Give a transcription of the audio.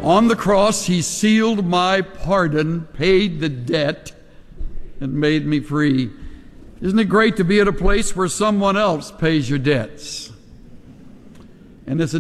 On the cross, he sealed my pardon, paid the debt, and made me free. Isn't it great to be at a place where someone else pays your debts? And it's a